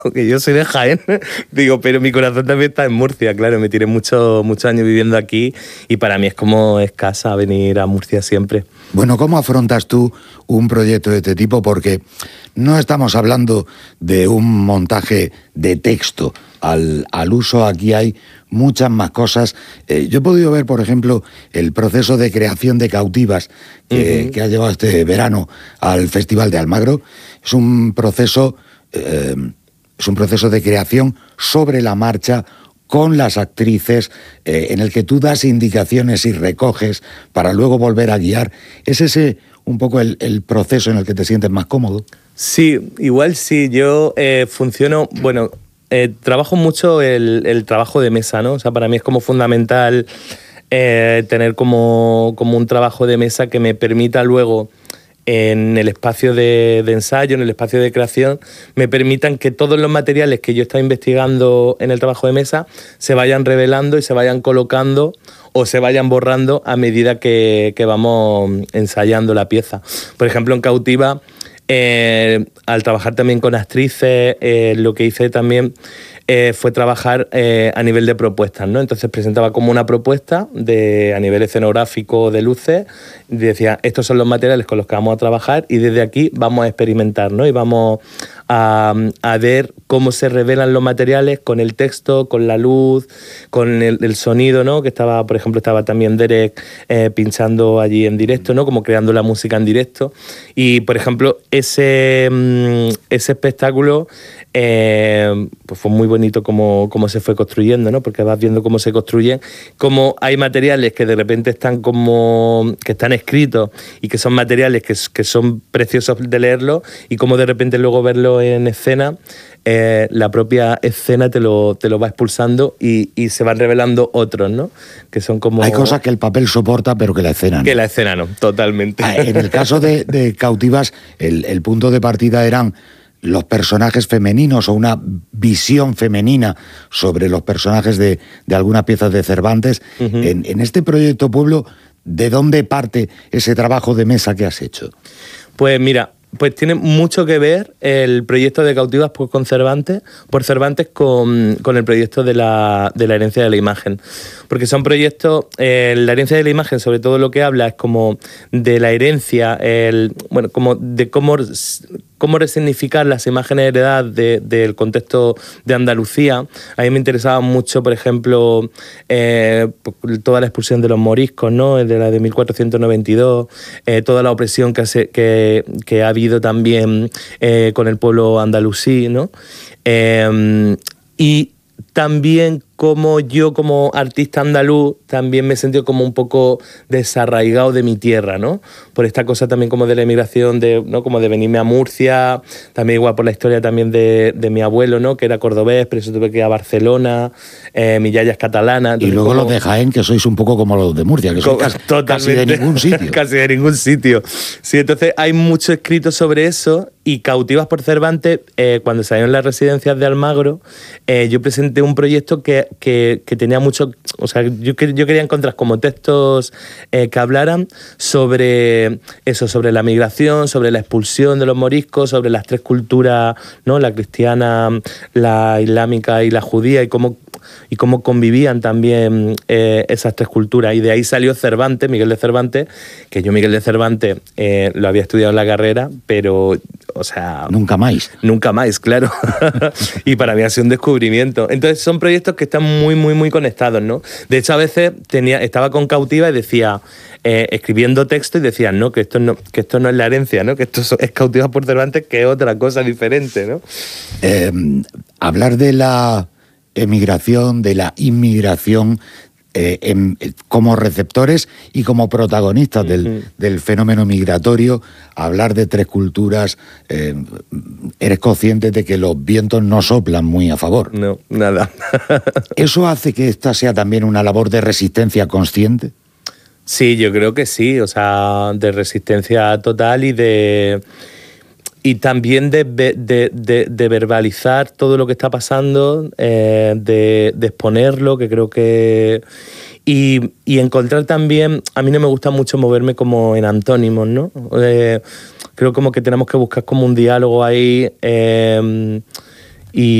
que yo soy de Jaén, digo, pero mi corazón también está en Murcia, claro, me tiré muchos años viviendo aquí y para mí es casa venir a Murcia siempre. Bueno, ¿cómo afrontas tú un proyecto de este tipo? Porque no estamos hablando de un montaje de texto al uso, aquí hay muchas más cosas. Yo he podido ver, por ejemplo, el proceso de creación de Cautivas que ha llevado este verano al Festival de Almagro. Es un proceso de creación sobre la marcha, con las actrices, en el que tú das indicaciones y recoges para luego volver a guiar. ¿Es ese un poco el proceso en el que te sientes más cómodo? Sí, igual sí. Yo trabajo mucho el trabajo de mesa, ¿no? O sea, para mí es como fundamental tener como un trabajo de mesa que me permita luego, en el espacio de ensayo, en el espacio de creación, me permitan que todos los materiales que yo estaba investigando en el trabajo de mesa se vayan revelando y se vayan colocando o se vayan borrando a medida que vamos ensayando la pieza. Por ejemplo, en Cautiva, al trabajar también con actrices, lo que hice también fue trabajar a nivel de propuestas, ¿no? Entonces presentaba como una propuesta a nivel escenográfico de luces, y decía, estos son los materiales con los que vamos a trabajar y desde aquí vamos a experimentar, ¿no? Y vamos a ver cómo se revelan los materiales con el texto, con la luz, con el sonido, ¿no? Que estaba, por ejemplo, estaba también Derek pinchando allí en directo, ¿no? Como creando la música en directo. Y, por ejemplo, ese espectáculo pues fue muy bonito cómo se fue construyendo, ¿no? Porque vas viendo cómo se construyen, cómo hay materiales que de repente están escritos y que son materiales que son preciosos de leerlo, y cómo de repente luego verlo en escena, la propia escena te lo va expulsando y se van revelando otros, ¿no? Que son como... Hay cosas que el papel soporta, pero que la escena no. Que la escena no, totalmente. En el caso de Cautivas, el punto de partida eran los personajes femeninos o una visión femenina sobre los personajes de algunas piezas de Cervantes. En este proyecto Pueblo, ¿de dónde parte ese trabajo de mesa que has hecho? Pues mira, pues tiene mucho que ver el proyecto de Cautivas por Cervantes con el proyecto de la herencia de la imagen. Porque son proyectos, la herencia de la imagen, sobre todo lo que habla es como de la herencia, como de cómo resignificar las imágenes heredadas del contexto de Andalucía. A mí me interesaba mucho, por ejemplo, toda la expulsión de los moriscos, ¿no? De la de 1492, toda la opresión que ha habido también con el pueblo andalusí, ¿no? Y también como yo, como artista andaluz, también me he sentido como un poco desarraigado de mi tierra, ¿no? Por esta cosa también como de la emigración, ¿no? Como de venirme a Murcia, también igual por la historia también de mi abuelo, ¿no? Que era cordobés, pero eso tuve que ir a Barcelona, mi yaya es catalana. Y luego los de Jaén, que sois un poco como los de Murcia, que sois casi de ningún sitio. Casi de ningún sitio. Sí, entonces hay mucho escrito sobre eso, y Cautivas por Cervantes, cuando salieron en las residencias de Almagro, yo presenté un proyecto que tenía mucho... O sea, yo quería encontrar como textos que hablaran sobre eso, sobre la migración, sobre la expulsión de los moriscos, sobre las tres culturas, ¿no? La cristiana, la islámica y la judía, y cómo convivían también esas tres culturas. Y de ahí salió Cervantes, Miguel de Cervantes, que yo Miguel de Cervantes lo había estudiado en la carrera, pero, o sea... Nunca más, claro. Y para mí ha sido un descubrimiento. Entonces son proyectos que están muy, muy, muy conectados, ¿no? De hecho, a veces estaba con Cautiva y decía... escribiendo texto y decían, ¿no? Que esto no es la herencia, ¿no? Que esto es Cautivas por Cervantes, que es otra cosa diferente, ¿no? Hablar de la emigración, de la inmigración, como receptores y como protagonistas del fenómeno migratorio, hablar de tres culturas, eres consciente de que los vientos no soplan muy a favor. No, nada. ¿Eso hace que esta sea también una labor de resistencia consciente? Sí, yo creo que sí, o sea, de resistencia total y también de verbalizar todo lo que está pasando, de exponerlo, que creo que... Y encontrar también... A mí no me gusta mucho moverme como en antónimos, ¿no? Creo como que tenemos que buscar como un diálogo ahí... y